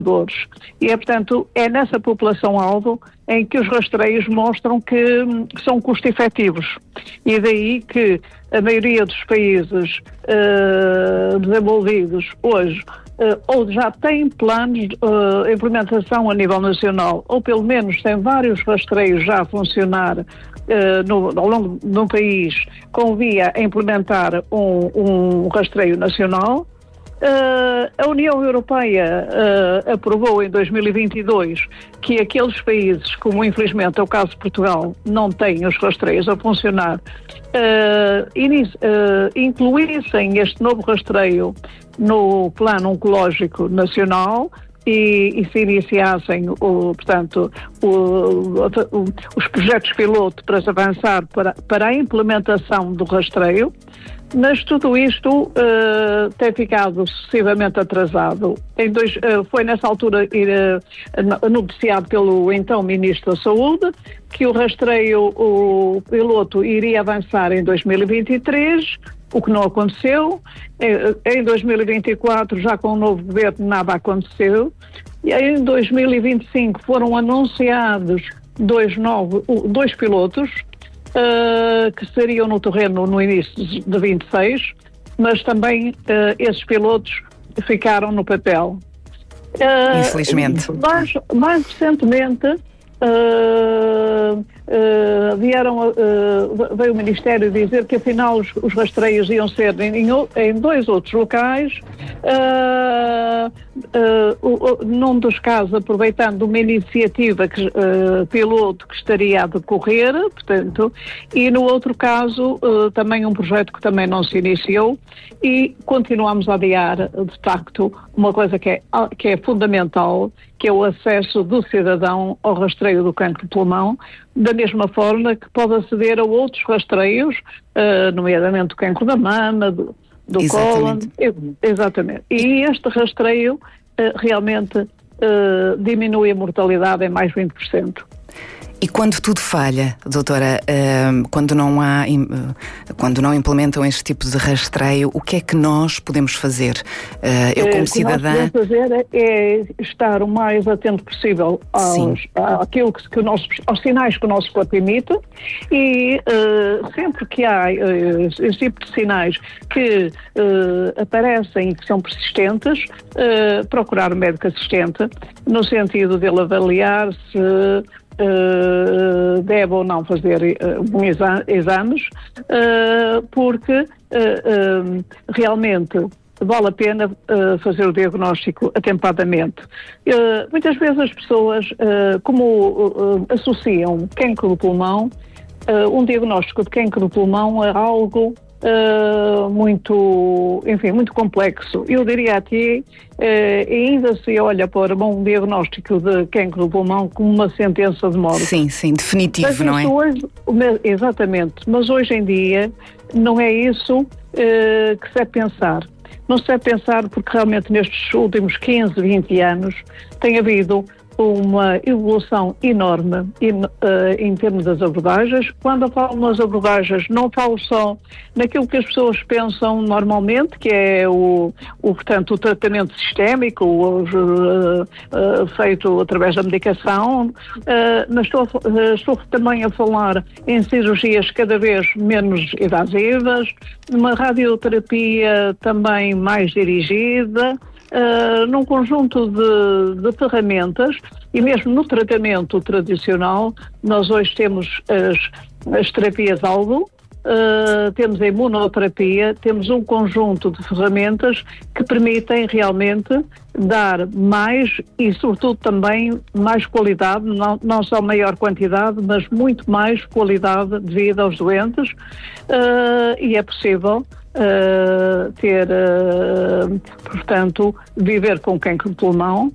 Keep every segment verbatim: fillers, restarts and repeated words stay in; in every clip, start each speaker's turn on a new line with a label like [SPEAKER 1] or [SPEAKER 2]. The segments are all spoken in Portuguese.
[SPEAKER 1] E é, portanto, é nessa população-alvo em que os rastreios mostram que hum, são custo-efetivos. E daí que a maioria dos países uh, desenvolvidos hoje uh, ou já têm planos de uh, implementação a nível nacional, ou pelo menos têm vários rastreios já a funcionar uh, no, ao longo do país, com via a implementar um, um rastreio nacional. Uh, a União Europeia uh, aprovou em dois mil e vinte e dois que aqueles países, como infelizmente é o caso de Portugal, não têm os rastreios a funcionar, uh, inici- uh, incluíssem este novo rastreio no Plano Oncológico Nacional e, e se iniciassem o, portanto, o, o, os projetos piloto para se avançar para, para a implementação do rastreio. Mas tudo isto uh, tem ficado sucessivamente atrasado. Em dois, uh, foi nessa altura uh, anunciado pelo então Ministro da Saúde que o rastreio, o piloto, iria avançar em dois mil e vinte e três, o que não aconteceu. Em dois mil e vinte e quatro, já com o novo governo, nada aconteceu. E em dois mil e vinte e cinco foram anunciados dois, novos, dois pilotos, Uh, que seriam no terreno no início de vinte e seis, mas também uh, esses pilotos ficaram no papel.
[SPEAKER 2] Uh, Infelizmente.
[SPEAKER 1] Mais, mais recentemente, uh, uh, vieram, uh, veio o Ministério dizer que afinal os, os rastreios iam ser em, em dois outros locais. Uh, uh, num dos casos, aproveitando uma iniciativa que, uh, piloto que estaria a decorrer, portanto, e no outro caso uh, também um projeto que também não se iniciou, e continuamos a adiar, de facto, uma coisa que é, que é fundamental, que é o acesso do cidadão ao rastreio do cancro de pulmão, da mesma forma que pode aceder a outros rastreios, uh, nomeadamente o cancro da mama, do do cólon, exatamente. E este rastreio uh, realmente uh, diminui a mortalidade em mais vinte por cento.
[SPEAKER 2] E quando tudo falha, doutora, uh, quando não há, uh, quando não implementam este tipo de rastreio, o que é que nós podemos fazer? Uh, eu como
[SPEAKER 1] uh,
[SPEAKER 2] cidadã...
[SPEAKER 1] O que nós podemos fazer é estar o mais atento possível aos, àquilo que, que o nosso, aos sinais que o nosso corpo emite, e uh, sempre que há uh, esse tipo de sinais que uh, aparecem e que são persistentes, uh, procurar o médico assistente, no sentido de ele avaliar se Uh, deve ou não fazer uh, exa- exames, uh, porque uh, uh, realmente vale a pena uh, fazer o diagnóstico atempadamente. Uh, muitas vezes as pessoas, uh, como uh, associam cancro do pulmão, uh, um diagnóstico de cancro do pulmão é algo Uh, muito, enfim, muito complexo. Eu diria aqui, uh, ainda se olha para um diagnóstico de cancro do pulmão como uma sentença de morte.
[SPEAKER 2] Sim, sim, definitivo, mas não é?
[SPEAKER 1] Hoje, exatamente, mas hoje em dia não é isso uh, que se deve pensar. Não se deve pensar porque realmente nestes últimos quinze, vinte anos tem havido uma evolução enorme em, uh, em termos das abordagens. Quando eu falo nas abordagens, não falo só naquilo que as pessoas pensam normalmente, que é o, o, portanto, o tratamento sistémico, o, uh, uh, feito através da medicação, uh, mas estou, uh, estou também a falar em cirurgias cada vez menos invasivas, uma radioterapia também mais dirigida, Uh, num conjunto de, de ferramentas, e mesmo no tratamento tradicional, nós hoje temos as, as terapias-alvo, uh, temos a imunoterapia, temos um conjunto de ferramentas que permitem realmente dar mais e, sobretudo, também mais qualidade, não, não só maior quantidade, mas muito mais qualidade de vida aos doentes, uh, e é possível Uh, ter, uh, portanto, viver com cancro de pulmão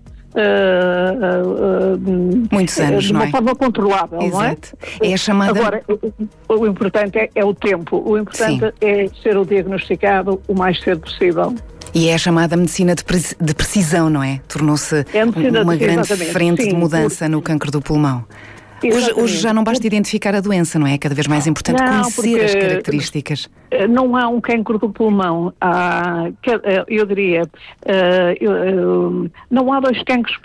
[SPEAKER 1] uh, uh,
[SPEAKER 2] muitos anos,
[SPEAKER 1] de uma
[SPEAKER 2] não é?
[SPEAKER 1] forma controlável.
[SPEAKER 2] Exato.
[SPEAKER 1] Não é?
[SPEAKER 2] É a chamada...
[SPEAKER 1] Agora, o, o importante é, é o tempo, o importante Sim. é ser o diagnosticado o mais cedo possível.
[SPEAKER 2] E é a chamada medicina de, pre- de precisão, não é? Tornou-se
[SPEAKER 1] é
[SPEAKER 2] uma
[SPEAKER 1] de,
[SPEAKER 2] grande frente
[SPEAKER 1] Sim,
[SPEAKER 2] de mudança
[SPEAKER 1] por...
[SPEAKER 2] no cancro do pulmão. Hoje, hoje já não basta identificar a doença, não é? É cada vez mais importante
[SPEAKER 1] não,
[SPEAKER 2] conhecer as características.
[SPEAKER 1] Não há um cancro do pulmão, há, eu diria, não há dois cancros